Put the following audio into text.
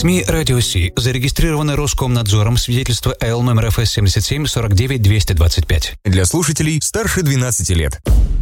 СМИ «Радио Си» зарегистрированы Роскомнадзором, свидетельство Л номер ФС 77 49 225. Для слушателей старше 12 лет.